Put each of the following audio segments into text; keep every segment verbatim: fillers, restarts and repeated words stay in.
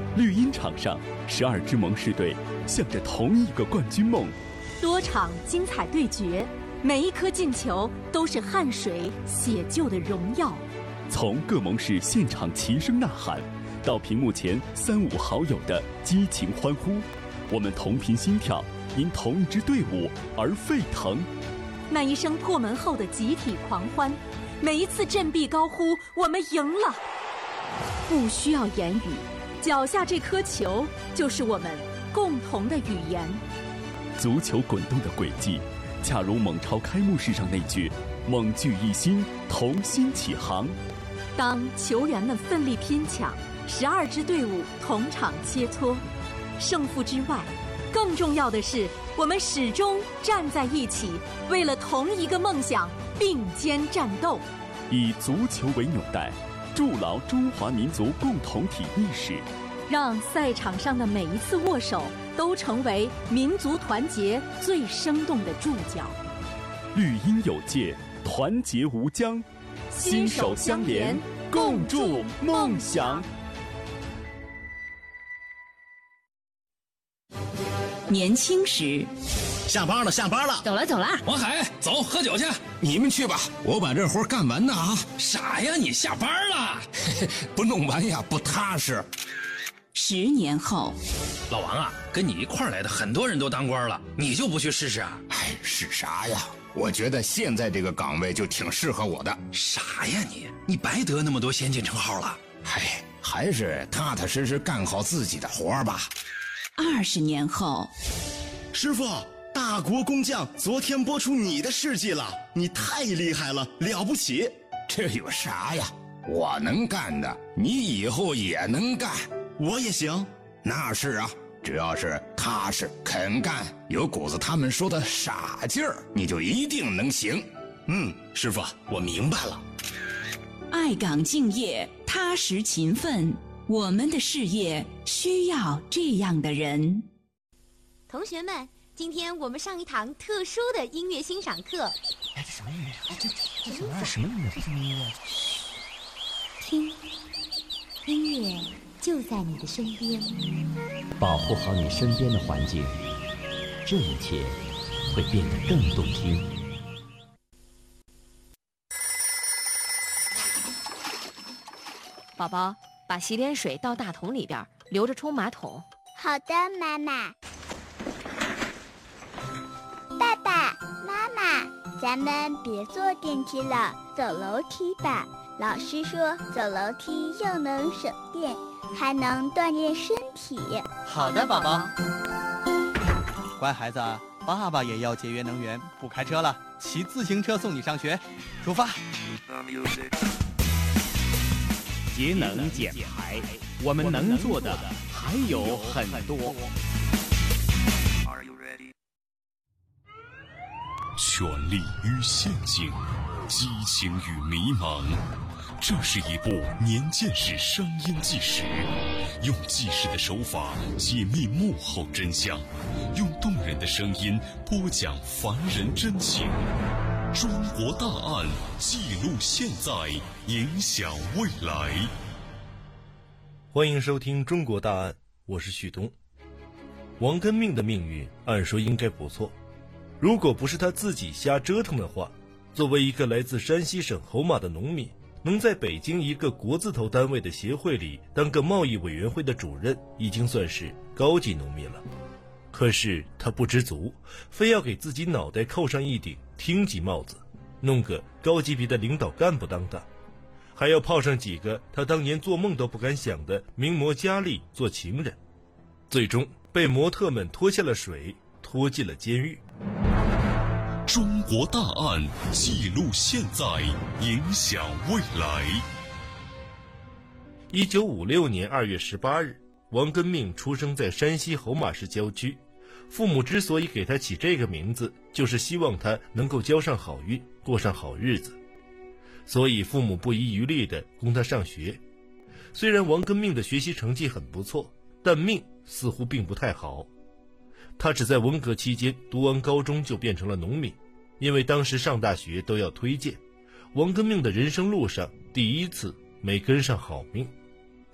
绿茵场上，十二支盟誓队向着同一个冠军梦。 多场精彩对决，每一颗进球都是汗水写就的荣耀。 从各盟誓现场齐声呐喊，到屏幕前三五好友的激情欢呼，我们同频心跳，因同一支队伍而沸腾。 那一声破门后的集体狂欢，每一次振臂高呼“我们赢了”，不需要言语，脚下这颗球就是我们共同的语言。 足球滚动的轨迹，恰如蒙超开幕式上那句“盟聚一心，同心起航”。 当球员们奋力拼抢，十二支队伍同场切磋，胜负之外，更重要的是，我们始终站在一起，为了同一个梦想并肩战斗。 以足球为纽带，筑牢中华民族共同体意识， 让赛场上的每一次握手都成为民族团结最生动的注脚。 绿茵有界，团结无疆，心手相连，共筑梦想。 年轻时， 下班了，下班了， 走了走了。 王海，走，喝酒去。 你们去吧，我把这活干完呢啊！ 傻呀，你下班了， 不弄完呀不踏实。 十年后， 老王啊，跟你一块儿来的很多人都当官了，你就不去试试啊？ 哎，是啥呀？我觉得现在这个岗位就挺适合我的。 傻呀你，你白得那么多先进称号了。 哎，还是踏踏实实干好自己的活吧。 二十年后， 师傅，大国工匠昨天播出你的事迹了，你太厉害了，了不起。 这有啥呀？我能干的，你以后也能干。 我也行。 那是啊，只要是踏实肯干，有股子他们说的傻劲儿，你就一定能行。 嗯，师傅，我明白了。 爱岗敬业，踏实勤奋，我们的事业需要这样的人。 同学们，今天我们上一堂特殊的音乐欣赏课。 哎，这什么音乐？哎，这这什么什么音乐？这什么音乐？ 听，音乐就在你的身边。 保护好你身边的环境，这一切会变得更动听。 宝宝，把洗脸水倒大桶里边，留着冲马桶。 好的，妈妈。爸爸妈妈，咱们别坐电梯了，走楼梯吧。老师说走楼梯又能省电，还能锻炼身体。 好的，宝宝。乖孩子，爸爸也要节约能源，不开车了，骑自行车送你上学。出发。 节能减排，我们能做的还有很多。 权力与陷阱，激情与迷茫，这是一部年鉴识商业纪实，用纪实的手法解密幕后真相，用动人的声音播讲凡人真情。中国大案，记录现在，影响未来。 欢迎收听中国大案，我是旭东。王根命的命运按说应该不错，如果不是他自己瞎折腾的话，作为一个来自山西省侯马的农民，能在北京一个国字头单位的协会里当个贸易委员会的主任，已经算是高级农民了。可是他不知足，非要给自己脑袋扣上一顶厅级帽子，弄个高级别的领导干部当当，还要泡上几个他当年做梦都不敢想的名模佳丽做情人，最终被模特们拖下了水，拖进了监狱。 中国大案，记录现在，影响未来。 一九五六年二月十八日，王根命出生在山西侯马市郊区。父母之所以给他起这个名字，就是希望他能够交上好运，过上好日子。所以父母不遗余力地供他上学。虽然王根命的学习成绩很不错，但命似乎并不太好。他只在文革期间读完高中就变成了农民，因为当时上大学都要推荐。王根命的人生路上第一次没跟上好命。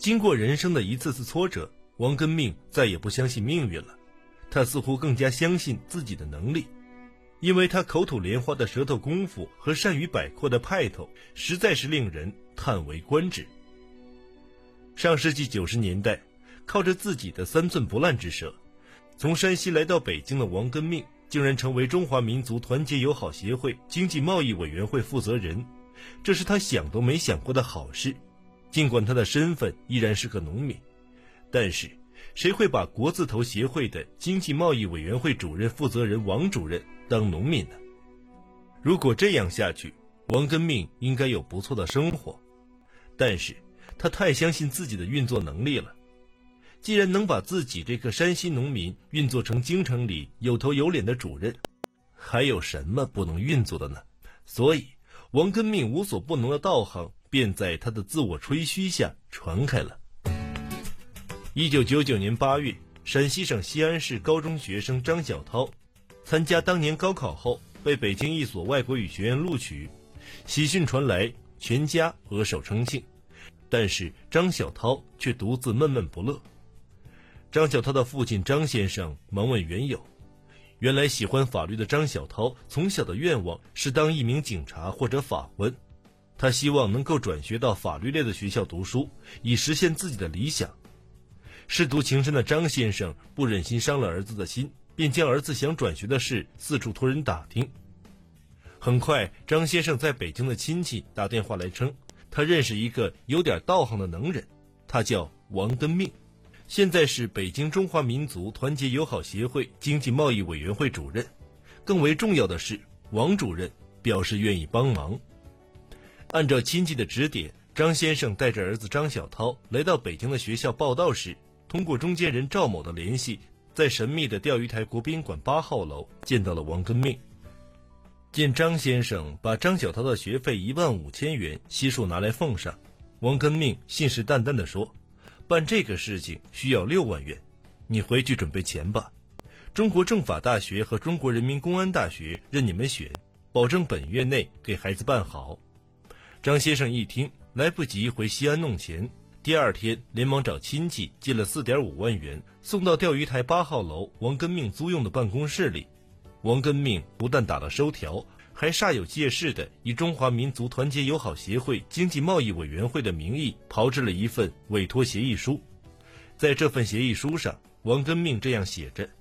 经过人生的一次次挫折，王根命再也不相信命运了，他似乎更加相信自己的能力，因为他口吐莲花的舌头功夫和善于摆阔的派头，实在是令人叹为观止。上世纪九十年代，靠着自己的三寸不烂之舌，从山西来到北京的王根命，竟然成为中华民族团结友好协会经济贸易委员会负责人，这是他想都没想过的好事。尽管他的身份依然是个农民，但是谁会把国字头协会的经济贸易委员会主任负责人王主任当农民呢？如果这样下去，王根命应该有不错的生活，但是他太相信自己的运作能力了。既然能把自己这个山西农民运作成京城里有头有脸的主任，还有什么不能运作的呢？所以王根命无所不能的道行便在他的自我吹嘘下传开了。一九九九年八月，陕西省西安市高中学生张小涛参加当年高考后被北京一所外国语学院录取，喜讯传来，全家额首称庆，但是张小涛却独自闷闷不乐。张小涛的父亲张先生忙问缘由，原来喜欢法律的张小涛从小的愿望是当一名警察或者法官，他希望能够转学到法律类的学校读书，以实现自己的理想。舐犊情深的张先生不忍心伤了儿子的心，便将儿子想转学的事四处托人打听。很快，张先生在北京的亲戚打电话来称，他认识一个有点道行的能人，他叫王根命，现在是北京中华民族团结友好协会经济贸易委员会主任。更为重要的是，王主任表示愿意帮忙。按照亲戚的指点，张先生带着儿子张小涛来到北京的学校报到时，通过中间人赵某的联系，在神秘的钓鱼台国宾馆八号楼见到了王根命。见张先生把张小涛的学费一万五千元悉数拿来奉上，王根命信誓旦旦地说，办这个事情需要六万元，你回去准备钱吧。中国政法大学和中国人民公安大学任你们选，保证本月内给孩子办好。张先生一听，来不及回西安弄钱，第二天连忙找亲戚借了 四点五万元，送到钓鱼台八号楼王根命租用的办公室里。王根命不但打了收条，还煞有介事地以中华民族团结友好协会经济贸易委员会的名义炮制了一份委托协议书。在这份协议书上，王根命这样写着：